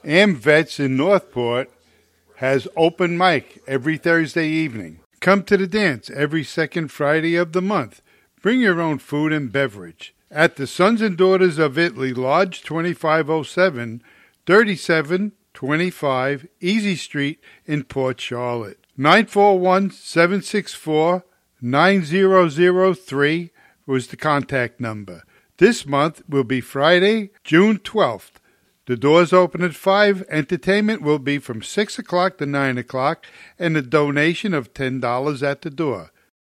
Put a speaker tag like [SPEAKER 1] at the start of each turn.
[SPEAKER 1] AmVets in Northport has open mic every Thursday evening. Come to the dance every second Friday of the month. Bring your own food and beverage. At the Sons and Daughters of Italy, Lodge 2507, 3725 Easy Street in Port Charlotte. 941-764-9003 was the contact number. This month will be Friday, June 12th. The doors open at 5. Entertainment will be from 6 o'clock to 9 o'clock, and a donation of $10 at the door.